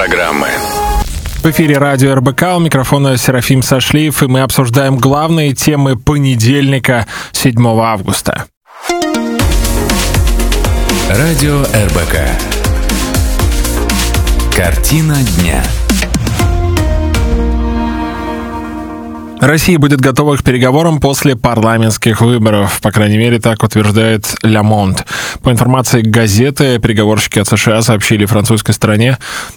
программы. В эфире радио РБК, у микрофона Серафим Сашлиев, и мы обсуждаем главные темы понедельника, 7 августа. Радио РБК. Картина дня. Россия будет готова к переговорам после парламентских выборов. По крайней мере, так утверждает Le Monde. По информации газеты, переговорщики от США сообщили французской стороне,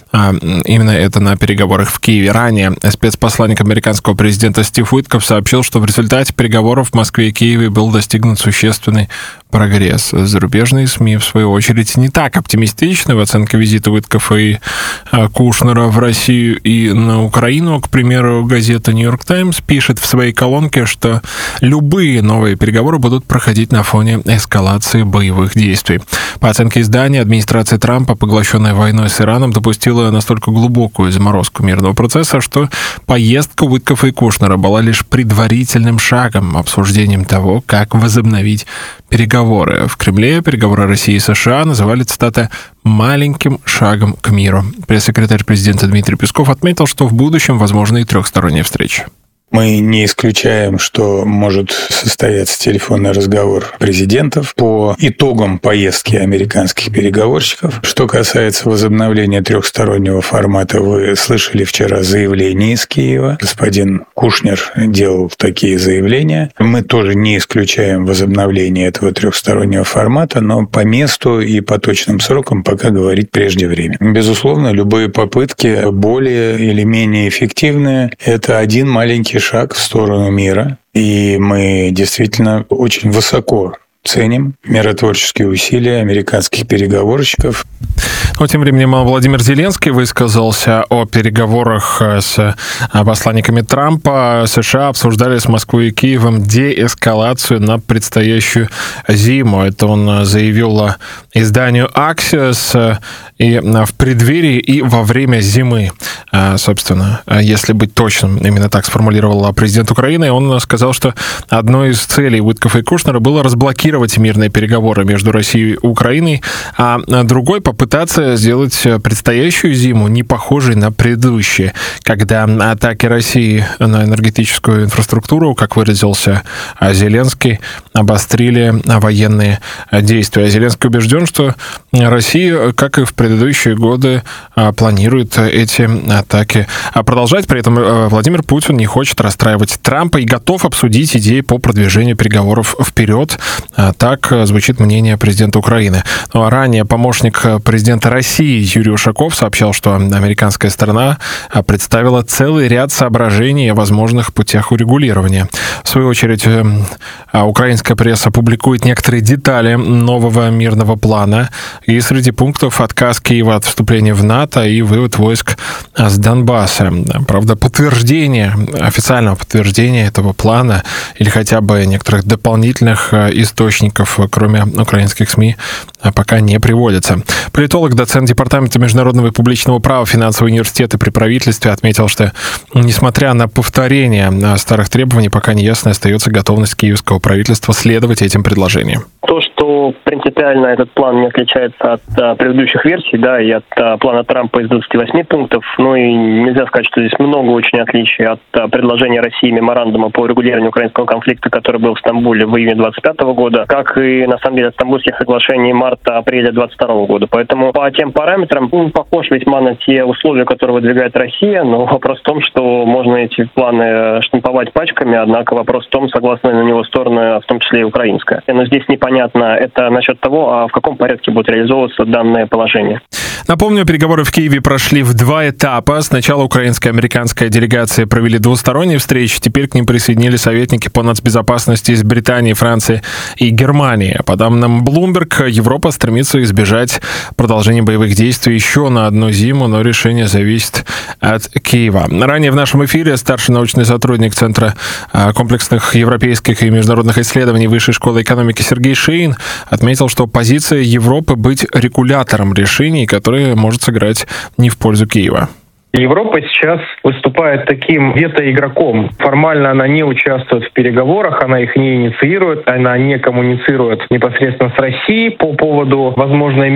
именно это на переговорах в Киеве. Ранее спецпосланник американского президента Стив Уитков сообщил, что в результате переговоров в Москве и Киеве был достигнут существенный прогресс. Зарубежные СМИ, в свою очередь, не так оптимистичны в оценке визита Уиткова и Кушнера в Россию и на Украину. К примеру, газета «Нью-Йорк Таймс» пишет в своей колонке, что любые новые переговоры будут проходить на фоне эскалации боевых действий. По оценке издания, администрация Трампа, поглощенная войной с Ираном, допустила настолько глубокую заморозку мирного процесса, что поездка Уиткова и Кушнера была лишь предварительным шагом, обсуждением того, как возобновить переговоры. В Кремле переговоры России и США называли, цитата, «маленьким шагом к миру». Пресс-секретарь президента Дмитрий Песков отметил, что в будущем возможны и трехсторонние встречи. Мы не исключаем, что может состояться телефонный разговор президентов по итогам поездки американских переговорщиков. Что касается возобновления трехстороннего формата, вы слышали вчера заявление из Киева. Господин Кушнер делал такие заявления. Мы тоже не исключаем возобновление этого трехстороннего формата, но по месту и по точным срокам пока говорить прежде времени. Безусловно, любые попытки более или менее эффективные – это один маленький шаг в сторону мира, и мы действительно очень высоко ценим миротворческие усилия американских переговорщиков. Но тем временем Владимир Зеленский высказался о переговорах с посланниками Трампа. США обсуждали с Москвой и Киевом деэскалацию на предстоящую зиму. Это он заявил изданию Axios и в преддверии, и во время зимы. Собственно, если быть точным, именно так сформулировал президент Украины. Он сказал, что одной из целей Уиткова и Кушнера было разблокировать мирные переговоры между Россией и Украиной, а другой попытаться сделать предстоящую зиму не похожей на предыдущие, когда атаки России на энергетическую инфраструктуру, как выразился Зеленский, обострили военные действия. Зеленский убежден, что Россия, как и в предыдущие годы, планирует эти атаки продолжать. При этом Владимир Путин не хочет расстраивать Трампа и готов обсудить идеи по продвижению переговоров вперед. Так звучит мнение президента Украины. Ранее помощник президента России Юрий Ушаков сообщал, что американская сторона представила целый ряд соображений о возможных путях урегулирования. В свою очередь, украинская пресса публикует некоторые детали нового мирного плана, и среди пунктов отказ Киева от вступления в НАТО и вывод войск с Донбасса. Правда, официального подтверждения этого плана или хотя бы некоторых дополнительных источников, кроме украинских СМИ, пока не приводится. Политолог, доцент Департамента международного и публичного права Финансового университета при правительстве отметил, что, несмотря на повторение старых требований, пока не ясно остается готовность киевского правительства следовать этим предложениям. То, что принципиально этот план не отличается от предыдущих версий, да, и от плана Трампа из 28 пунктов, ну и нельзя сказать, что здесь много очень отличий от предложения России меморандума по урегулированию украинского конфликта, который был в Стамбуле в июне 2025 года, как и, на самом деле, от Стамбульских соглашений марта-апреля 2022 года. Поэтому по тем параметрам он похож весьма на те условия, которые выдвигает Россия, но вопрос в том, что можно эти планы штамповать пачками, однако вопрос в том, согласны на него стороны, в том числе и украинская. Но здесь непонятно, это насчет того, в каком порядке будет реализовываться данное положение. Напомню, переговоры в Киеве прошли в 2 этапа. Сначала украинская и американская делегации провели двусторонние встречи, теперь к ним присоединились советники по нацбезопасности из Британии, Франции и Германии. По данным Bloomberg, Европа стремится избежать продолжения боевых действий еще на одну зиму, но решение зависит от Киева. Ранее в нашем эфире старший научный сотрудник Центра комплексных европейских и международных исследований Высшей школы экономики Сергей Шейн отметил, что позиция Европы быть регулятором решений, которое может сыграть не в пользу Киева. Европа сейчас выступает таким вето-игроком. Формально она не участвует в переговорах, она их не инициирует, она не коммуницирует непосредственно с Россией по поводу возможной